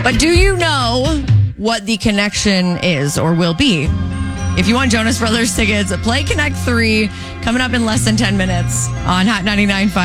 But do you know what the connection is or will be? If you want Jonas Brothers tickets, play Connect 3 coming up in less than 10 minutes on Hot 99.5.